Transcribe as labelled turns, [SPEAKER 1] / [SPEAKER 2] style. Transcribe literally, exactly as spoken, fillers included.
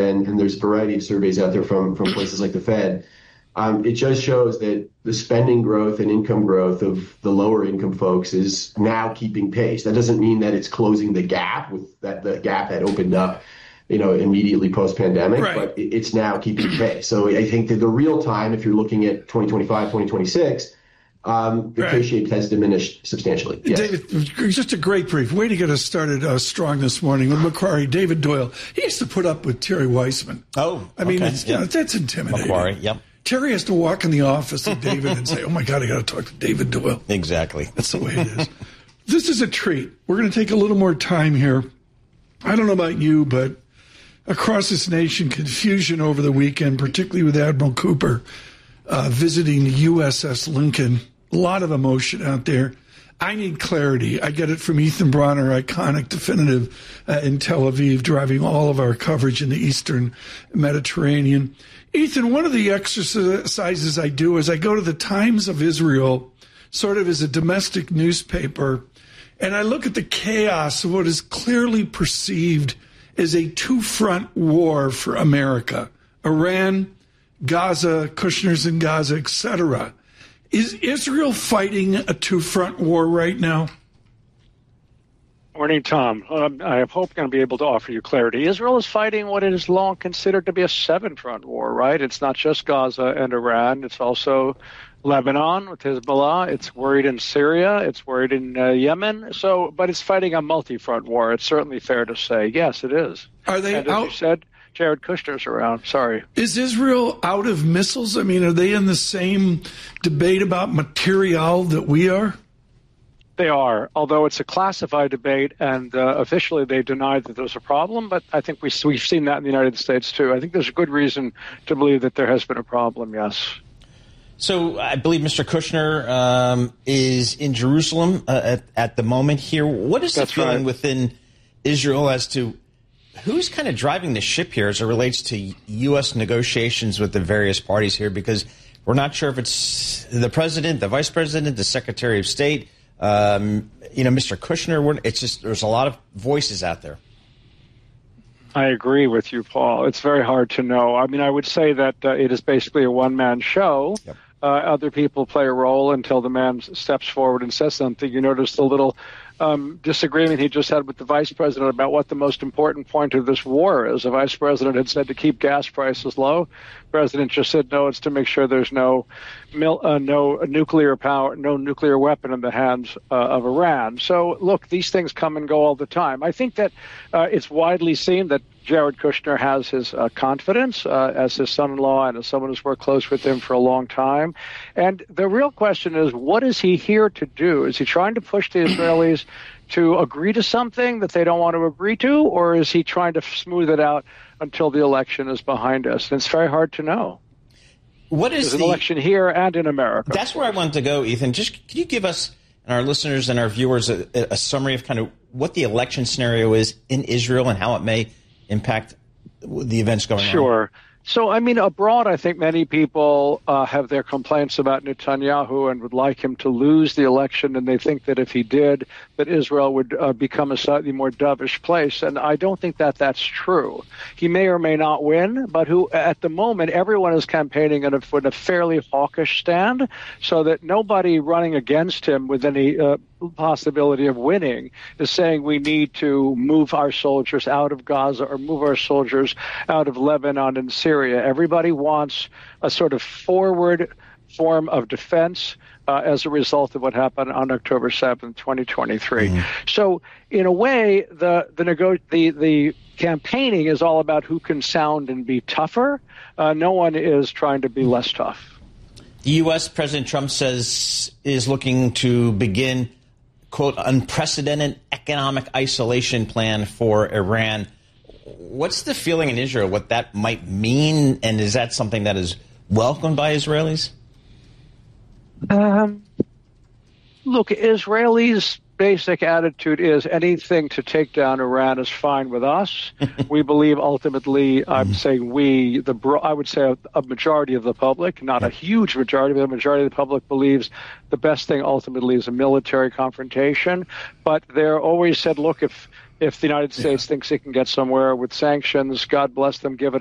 [SPEAKER 1] and, and there's a variety of surveys out there from, from places like the Fed. Um, it just shows that the spending growth and income growth of the lower income folks is now keeping pace. That doesn't mean that it's closing the gap with that the gap that opened up, you know, immediately post-pandemic, right. But it's now keeping pace. So I think that the real time, if you're looking at twenty twenty-five, twenty twenty-six, um, the right. K-shape has diminished substantially. Yes.
[SPEAKER 2] David, just a great brief. Way to get us started uh, strong this morning with Macquarie. David Doyle, he used to put up with Terry Weissman.
[SPEAKER 3] Oh,
[SPEAKER 2] I mean,
[SPEAKER 3] okay.
[SPEAKER 2] it's, you
[SPEAKER 3] yep.
[SPEAKER 2] know, that's intimidating.
[SPEAKER 3] Macquarie, yep.
[SPEAKER 2] Terry has to walk in the office of David and say, oh, my God, I got to talk to David Doyle.
[SPEAKER 3] Exactly.
[SPEAKER 2] That's the way it is. This is a treat. We're going to take a little more time here. I don't know about you, but across this nation, confusion over the weekend, particularly with Admiral Cooper uh, visiting the U S S Lincoln. A lot of emotion out there. I need clarity. I get it from Ethan Bronner, iconic, definitive uh, in Tel Aviv, driving all of our coverage in the Eastern Mediterranean. Ethan, one of the exercises I do is I go to the Times of Israel, sort of as a domestic newspaper, and I look at the chaos of what is clearly perceived as a two-front war for America. Iran, Gaza, Kushner's in Gaza, et cetera. Is Israel fighting a two-front war right now?
[SPEAKER 4] Morning, Tom. Um, I hope I'm going to be able to offer you clarity. Israel is fighting what it is long considered to be a seven-front war, right? It's not just Gaza and Iran. It's also Lebanon with Hezbollah. It's worried in Syria. It's worried in uh, Yemen. So, but it's fighting a multi-front war. It's certainly fair to say. Yes, it is.
[SPEAKER 2] Are they
[SPEAKER 4] and
[SPEAKER 2] out?
[SPEAKER 4] As you said, Jared Kushner's around. Sorry.
[SPEAKER 2] Is Israel out of missiles? I mean, are they in the same debate about material that we are?
[SPEAKER 4] They are, although it's a classified debate, and uh, officially they denied that there's a problem. But I think we, we've seen that in the United States, too. I think there's a good reason to believe that there has been a problem, yes.
[SPEAKER 3] So I believe Mister Kushner um, is in Jerusalem uh, at, at the moment here. What is the
[SPEAKER 4] That's
[SPEAKER 3] feeling
[SPEAKER 4] right.
[SPEAKER 3] within Israel as to who's kind of driving the ship here as it relates to U S negotiations with the various parties here? Because we're not sure if it's the president, the vice president, the secretary of state, um, you know, Mister Kushner. It's just there's a lot of voices out there.
[SPEAKER 4] I agree with you, Paul. It's very hard to know. I mean, I would say that uh, it is basically a one-man show. Yep. Uh, other people play a role until the man steps forward and says something. You notice the little um, disagreement he just had with the vice president about what the most important point of this war is. The vice president had said to keep gas prices low. The president just said no, it's to make sure there's no mil- uh, no nuclear power, no nuclear weapon in the hands uh, of Iran. So, look, these things come and go all the time. I think that uh, it's widely seen that Jared Kushner has his uh, confidence uh, as his son-in-law and as someone who's worked close with him for a long time. And the real question is, what is he here to do? Is he trying to push the Israelis to agree to something that they don't want to agree to, or is he trying to smooth it out until the election is behind us? And it's very hard to know.
[SPEAKER 3] What is
[SPEAKER 4] There's
[SPEAKER 3] the
[SPEAKER 4] an election here and in America?
[SPEAKER 3] That's where I wanted to go, Ethan. Just can you give us and our listeners and our viewers a, a summary of kind of what the election scenario is in Israel and how it may impact the events going on?
[SPEAKER 4] Sure. So, I mean, abroad, I think many people uh, have their complaints about Netanyahu and would like him to lose the election, and they think that if he did, that Israel would uh, become a slightly more dovish place. And I don't think that that's true. He may or may not win, but who at the moment, everyone is campaigning in a, with a fairly hawkish stand, so that nobody running against him with any uh, possibility of winning is saying we need to move our soldiers out of Gaza or move our soldiers out of Lebanon and Syria. Everybody wants a sort of forward form of defense uh, as a result of what happened on October seventh, twenty twenty-three. Mm. So in a way, the the, nego- the the campaigning is all about who can sound and be tougher. Uh, no one is trying to be less tough.
[SPEAKER 3] The U S. President Trump says is looking to begin, quote, unprecedented economic isolation plan for Iran. What's the feeling in Israel, what that might mean, and is that something that is welcomed by Israelis?
[SPEAKER 4] Um, look, Israelis' basic attitude is anything to take down Iran is fine with us. We believe ultimately, I'm saying we, the I would say a, a majority of the public, not a huge majority, but a majority of the public believes the best thing ultimately is a military confrontation. But they're always said, look, if if the United States yeah. thinks it can get somewhere with sanctions, God bless them, give it